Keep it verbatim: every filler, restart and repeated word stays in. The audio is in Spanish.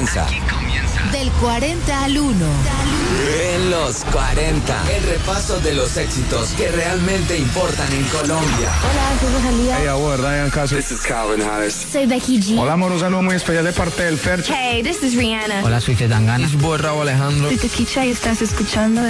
comienza. Aquí comienza. Del cuarenta al uno. En los cuarenta. El repaso de los éxitos que realmente importan en Colombia. Hola, soy Rosalía. Hey, amor, Ryan Castro. This is Calvin Harris. Soy Becky G. Hola, amor, un saludo muy especial de parte del Fercho. Hey, this is Rihanna. Hola, soy Zetangana. Es Raúl Alejandro. Soy Tequicha y estás escuchando